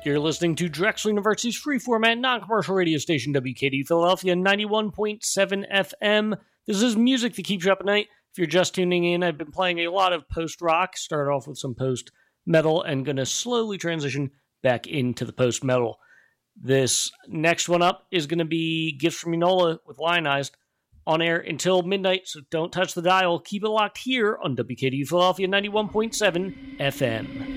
You're listening to Drexel University's free-format, non-commercial radio station, WKDU Philadelphia, 91.7 FM. This is music that keeps you up at night. If you're just tuning in, I've been playing a lot of post-rock, started off with some post-metal, and going to slowly transition back into the post-metal. This next one up is going to be Gifts from Enola with Lionized, on air until midnight, so don't touch the dial. Keep it locked here on WKDU Philadelphia, 91.7 FM.